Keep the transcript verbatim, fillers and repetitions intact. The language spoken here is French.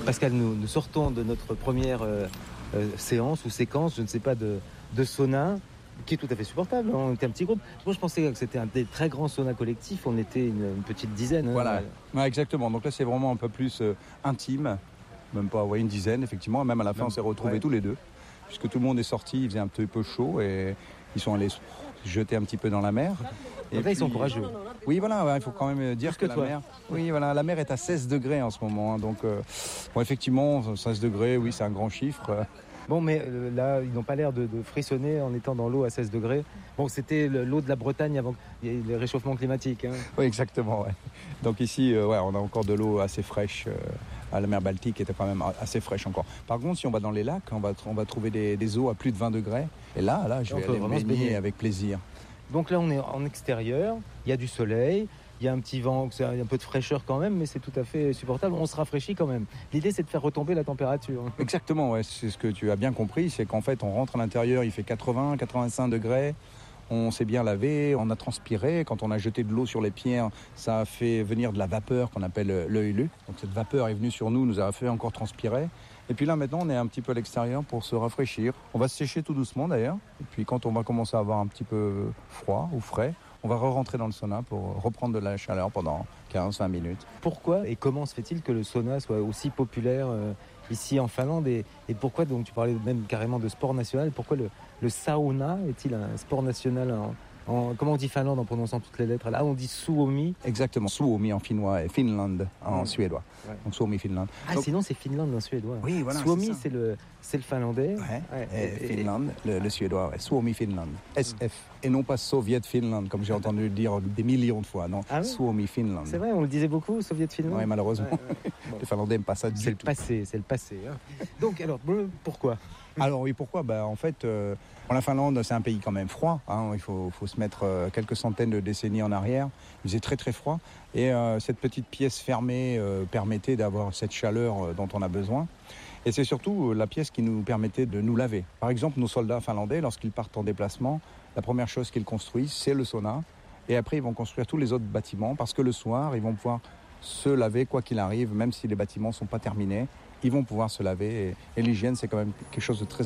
Pascal, nous, nous sortons de notre première euh, euh, séance ou séquence, je ne sais pas, de, de sauna, qui est tout à fait supportable. Hein. On était un petit groupe. Moi, je pensais que c'était un des très grands saunas collectifs. On était une, une petite dizaine. Hein. Voilà, ouais, exactement. Donc là, c'est vraiment un peu plus euh, intime. Même pas, ouais, une dizaine, effectivement. Même à la fin, Même, on s'est retrouvés ouais. tous les deux. Puisque tout le monde est sorti, il faisait un petit peu chaud et ils sont allés se jeter un petit peu dans la mer. Et là, puis, ils sont courageux. Oui, voilà, ouais, il faut quand même dire Plus que, que la toi. mer... Oui, voilà, la mer est à seize degrés en ce moment. Hein, donc, euh, bon, effectivement, seize degrés, oui, c'est un grand chiffre. Bon, mais euh, là, ils n'ont pas l'air de, de frissonner en étant dans l'eau à seize degrés. Bon, c'était le, l'eau de la Bretagne avant qu'il y ait le réchauffement climatique. Hein. Oui, exactement. Ouais. Donc ici, euh, ouais, on a encore de l'eau assez fraîche. Euh, à la mer Baltique était quand même assez fraîche encore. Par contre, si on va dans les lacs, on va, on va trouver des, des eaux à plus de vingt degrés. Et là, là, je vais aller me baigner avec plaisir. Donc là, on est en extérieur, il y a du soleil, il y a un petit vent, il y a un peu de fraîcheur quand même, mais c'est tout à fait supportable. On se rafraîchit quand même. L'idée, c'est de faire retomber la température. Exactement, ouais, c'est ce que tu as bien compris. C'est qu'en fait, on rentre à l'intérieur, il fait quatre-vingts, quatre-vingt-cinq degrés. On s'est bien lavé, on a transpiré. Quand on a jeté de l'eau sur les pierres, ça a fait venir de la vapeur qu'on appelle l'œil-lu. Donc cette vapeur est venue sur nous, nous a fait encore transpirer. Et puis là, maintenant, on est un petit peu à l'extérieur pour se rafraîchir. On va se sécher tout doucement d'ailleurs. Et puis quand on va commencer à avoir un petit peu froid ou frais, on va re-rentrer dans le sauna pour reprendre de la chaleur pendant quinze à vingt minutes. Pourquoi et comment se fait-il que le sauna soit aussi populaire euh, ici en Finlande et, et pourquoi, donc tu parlais même carrément de sport national, pourquoi le, le sauna est-il un sport national en, en, comment on dit Finlande en prononçant toutes les lettres? Là, on dit Suomi. Exactement, Suomi en finnois et Finland en mmh. suédois. Ouais. Donc Suomi, Finland. Ah, donc, sinon c'est Finlande en suédois. Oui, voilà. Suomi, c'est, c'est, le, c'est le finlandais. Ouais. Ouais. Et, et Finland, le, le suédois. Ouais. Suomi, Finland. S F. Mmh. Et non pas Soviet Finland, comme j'ai entendu le dire des millions de fois. Non, ah ouais Suomi, Finland. C'est vrai, on le disait beaucoup, Soviet Finland. Oui, malheureusement. Ouais, ouais. Bon. Les Finlandais n'aiment pas ça du c'est tout. Le passé, c'est le passé. Hein. Donc, alors, pourquoi? Alors oui, pourquoi bah, En fait, euh, la Finlande, c'est un pays quand même froid. Hein. Il faut, faut se mettre euh, quelques centaines de décennies en arrière. Il faisait très très froid. Et euh, cette petite pièce fermée euh, permettait d'avoir cette chaleur euh, dont on a besoin. Et c'est surtout euh, la pièce qui nous permettait de nous laver. Par exemple, nos soldats finlandais, lorsqu'ils partent en déplacement, la première chose qu'ils construisent, c'est le sauna. Et après, ils vont construire tous les autres bâtiments parce que le soir, ils vont pouvoir se laver quoi qu'il arrive, même si les bâtiments ne sont pas terminés. Ils vont pouvoir se laver. Et, et l'hygiène, c'est quand même quelque chose de très